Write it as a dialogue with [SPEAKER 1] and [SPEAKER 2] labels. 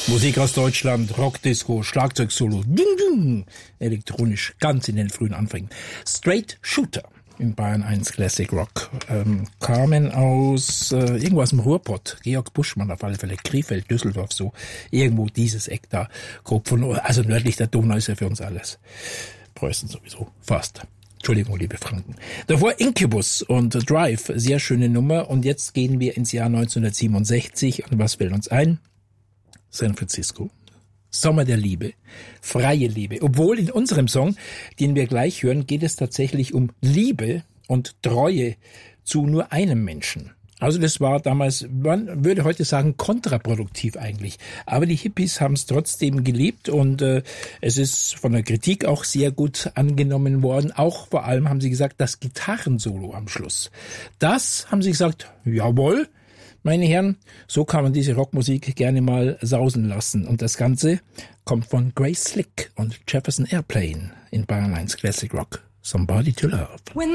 [SPEAKER 1] Musik aus Deutschland, Rock-Disco, Schlagzeug-Solo, elektronisch, ganz in den frühen Anfängen. Straight Shooter in Bayern 1 Classic Rock. Kamen aus irgendwo aus dem Ruhrpott. Georg Buschmann auf alle Fälle, Krefeld, Düsseldorf, so irgendwo dieses Eck da. Grob von, also nördlich der Donau ist ja für uns alles. Preußen sowieso, fast. Entschuldigung, liebe Franken. Davor Incubus und Drive, sehr schöne Nummer. Und jetzt gehen wir ins Jahr 1967. Und was fällt uns ein? San Francisco. Sommer der Liebe, freie Liebe. Obwohl in unserem Song, den wir gleich hören, geht es tatsächlich um Liebe und Treue zu nur einem Menschen. Also das war damals, man würde heute sagen, kontraproduktiv eigentlich. Aber die Hippies haben es trotzdem gelebt und es ist von der Kritik auch sehr gut angenommen worden. Auch vor allem haben sie gesagt, das Gitarrensolo am Schluss. Das haben sie gesagt, jawohl, meine Herren, so kann man diese Rockmusik gerne mal sausen lassen. Und das Ganze kommt von Grace Slick und Jefferson Airplane in Bayern 1 Classic Rock. Somebody to Love.